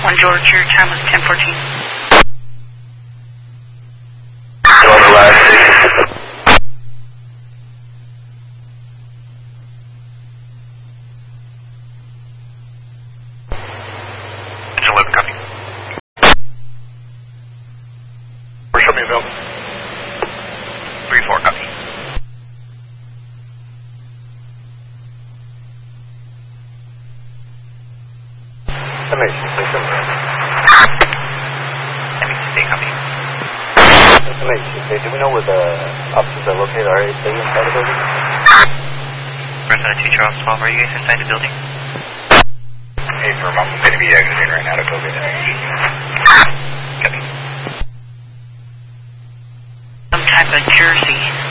1 George, your time was 10:14. On the last station. It's 11, copy. Show me a bill. 3-4, copy. MH, station. MH, copy. MH, do we know where the officers are located? Are they inside the building? Resident 2 Charles 12, are you guys inside the building? Hey, firm, I'm going to be exiting right now to go get it. Some type of jersey.